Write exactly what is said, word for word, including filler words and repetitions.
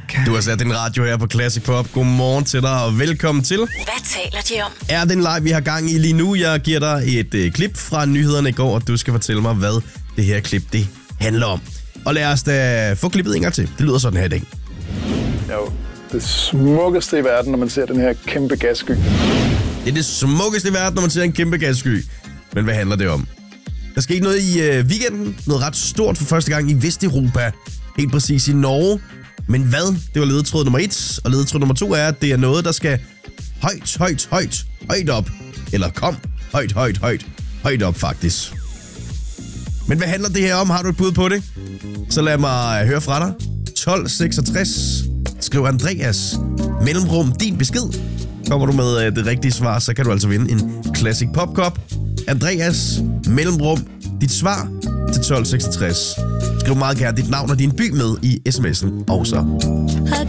Du har sat din radio her på Classic Pop. Godmorgen til dig, og velkommen til. Hvad taler de om? Er den live, vi har gang i lige nu? Jeg giver dig et øh, klip fra nyhederne i går, og du skal fortælle mig, hvad det her klip det handler om. Og lad os da få klippet en gang til. Det lyder sådan her i dag. Det er jo det smukkeste i verden, når man ser den her kæmpe gassky. Det er det smukkeste i verden, når man ser en kæmpe gassky. Men hvad handler det om? Der skete noget i øh, weekenden. Noget ret stort for første gang i Vesteuropa. Helt præcis i Norge. Men hvad? Det var ledetråd nummer et. Og ledetråd nummer to er, at det er noget, der skal højt, højt, højt, højt op. Eller kom højt, højt, højt, højt op faktisk. Men hvad handler det her om? Har du et bud på det? Så lad mig høre fra dig. tolv seksogtres. Skriv Andreas. Mellemrum din besked. Kommer du med øh, det rigtige svar, så kan du altså vinde en Classic Pop Cup. Andreas. Mellemrum dit svar til tolv seksogtres. Skriv meget gerne dit navn og din by med i sms'en også.